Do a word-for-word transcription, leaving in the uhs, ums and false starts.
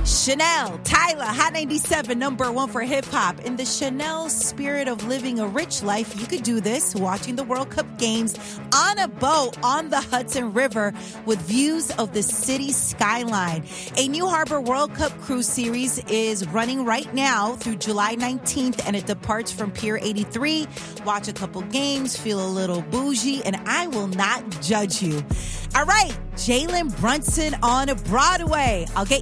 Chanel, Tyler, Hot ninety-seven, number one for hip-hop. In the Chanel spirit of living a rich life, you could do this watching the World Cup games on a boat on the Hudson River with views of the city skyline. A New Harbor World Cup cruise series is running right now through July nineteenth, and it departs from Pier eighty-three. Watch a couple games, feel a little bougie, and I will not judge you. All right, Jalen Brunson on Broadway. I'll get